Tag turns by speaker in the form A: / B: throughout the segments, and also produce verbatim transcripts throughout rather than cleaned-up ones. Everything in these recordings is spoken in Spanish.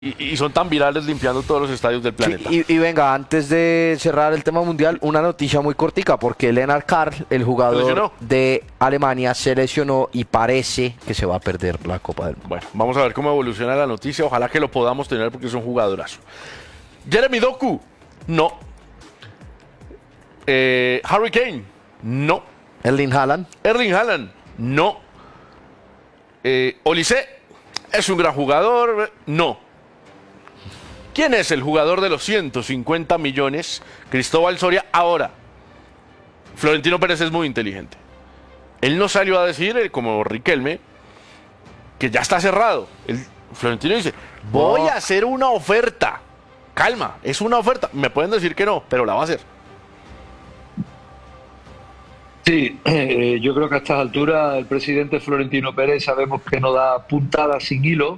A: Y, y son tan virales limpiando todos los estadios del planeta.
B: Sí, y, y venga, antes de cerrar el tema mundial, una noticia muy cortica, porque Lennart Karl, el jugador de Alemania, se lesionó y parece que se va a perder la Copa del Mundo.
A: Bueno, vamos a ver cómo evoluciona la noticia. Ojalá que lo podamos tener porque es un jugadorazo. Jeremy Doku, no. Eh, Harry Kane, no.
B: Erling Haaland.
A: Erling Haaland, no. Eh, Olise, es un gran jugador, no. ¿Quién es el jugador de los ciento cincuenta millones? Cristóbal Soria. Ahora, Florentino Pérez es muy inteligente. Él no salió a decir, eh, como Riquelme, que ya está cerrado. El Florentino dice, voy a hacer una oferta. Calma, es una oferta. Me pueden decir que no, pero la va a hacer.
C: Sí, eh, yo creo que a estas alturas el presidente Florentino Pérez sabemos que no da puntadas sin hilo.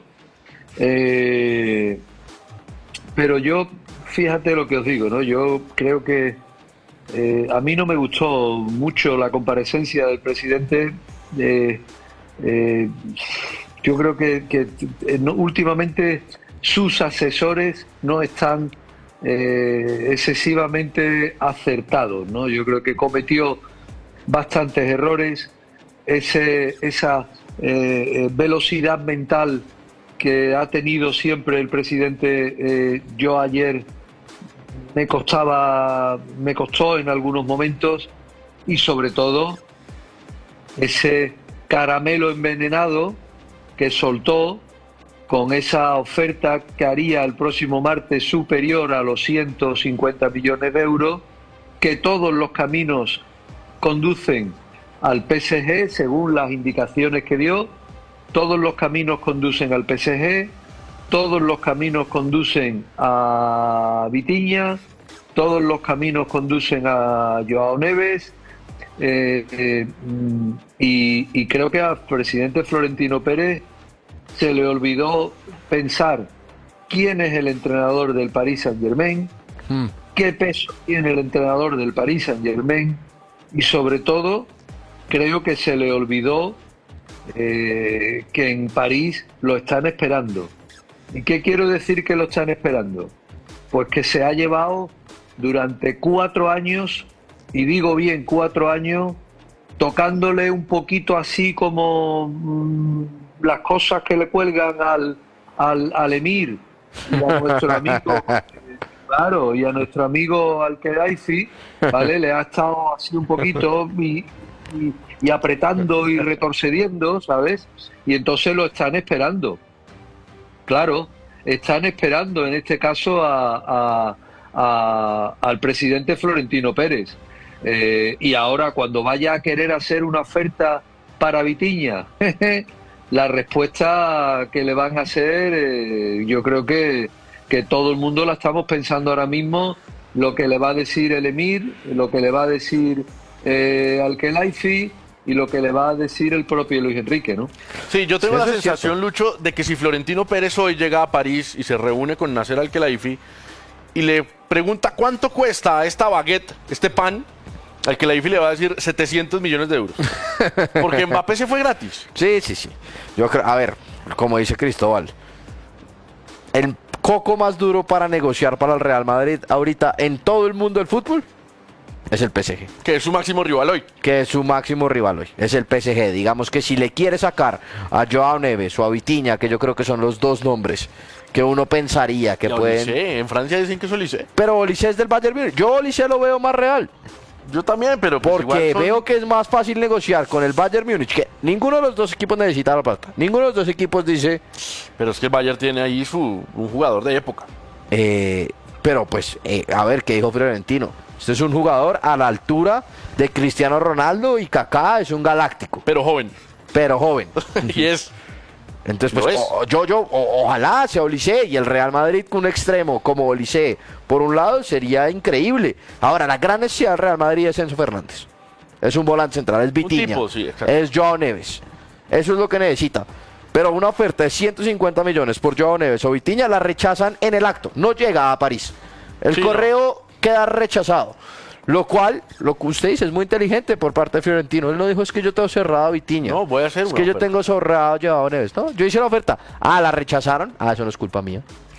C: Eh... Pero yo, fíjate lo que os digo, ¿no? Yo creo que eh, a mí no me gustó mucho la comparecencia del presidente. Eh, eh, yo creo que, que eh, no, últimamente sus asesores no están eh, excesivamente acertados, ¿no? Yo creo que cometió bastantes errores. Ese, esa eh, velocidad mental que ha tenido siempre el presidente, eh, yo ayer me costaba, me costó en algunos momentos, y sobre todo ese caramelo envenenado que soltó con esa oferta que haría el próximo martes superior a los ciento cincuenta millones de euros, que todos los caminos conducen al P S G según las indicaciones que dio. Todos los caminos conducen al P S G, todos los caminos conducen a Vitinha, todos los caminos conducen a Joao Neves, eh, eh, y, y creo que al presidente Florentino Pérez se le olvidó pensar quién es el entrenador del Paris Saint-Germain, mm. qué peso tiene el entrenador del Paris Saint-Germain, y sobre todo creo que se le olvidó Eh, que en París lo están esperando. ¿Y qué quiero decir que lo están esperando? Pues que se ha llevado durante cuatro años, y digo bien cuatro años, tocándole un poquito así como mmm, las cosas que le cuelgan al, al, al emir y a nuestro amigo, claro, y a nuestro amigo Al-Khelaifi, ¿vale? Le ha estado así un poquito y Y, y apretando y retrocediendo, ¿sabes? Y entonces lo están esperando. Claro, están esperando en este caso a, a, a, al presidente Florentino Pérez. Eh, y ahora cuando vaya a querer hacer una oferta para Vitinha, la respuesta que le van a hacer, eh, yo creo que, que todo el mundo la estamos pensando ahora mismo, lo que le va a decir el emir, lo que le va a decir Eh, Al-Khelaifi y lo que le va a decir el propio Luis Enrique, ¿no?
A: Sí, yo tengo
B: sí,
A: la
B: es
A: sensación, Lucho, de que si Florentino Pérez hoy llega a París y se reúne con Nasser Al-Khelaifi y le pregunta cuánto cuesta esta baguette, este pan, Al-Khelaifi le va a decir setecientos millones de euros. Porque Mbappé se fue gratis.
B: Sí, sí, sí. Yo creo, a ver, como dice Cristóbal, el coco más duro para negociar para el Real Madrid ahorita en todo el mundo del fútbol es el P S G.
A: Que es su máximo rival hoy.
B: Que es su máximo rival hoy. Es el P S G. Digamos que si le quiere sacar a Joao Neves o a Vitinha, que yo creo que son los dos nombres que uno pensaría que
A: y
B: pueden...
A: Olise, en Francia dicen que es Olise.
B: Pero Olise es del Bayern Múnich. Yo Olise lo veo más real.
A: Yo también, pero pues
B: porque
A: igual son...
B: veo que es más fácil negociar con el Bayern Múnich, que ninguno de los dos equipos necesita la plata. Ninguno de los dos equipos dice...
A: Pero es que el Bayern tiene ahí su, un jugador de época.
B: Eh, pero pues, eh, a ver, ¿qué dijo Florentino? Este es un jugador a la altura de Cristiano Ronaldo y Kaká, es un galáctico.
A: Pero joven.
B: Pero joven.
A: Y es...
B: Entonces, pues, o, yo, yo, o, ojalá sea Olise, y el Real Madrid con un extremo como Olise, por un lado, sería increíble. Ahora, la gran necesidad del Real Madrid es Enzo Fernández. Es un volante central, es Vitinha,
A: tipo, sí,
B: es Joao Neves. Eso es lo que necesita. Pero una oferta de ciento cincuenta millones por Joao Neves o Vitinha la rechazan en el acto. No llega a París. El sí, correo... No. queda rechazado. Lo cual, lo que usted dice, es muy inteligente por parte de Fiorentino. Él no dijo, es que yo tengo cerrado a Vitinha.
A: No, voy a hacer
B: Es que yo tengo cerrado a Joao Neves. No, yo hice la oferta. Ah, la rechazaron. Ah, eso no es culpa mía.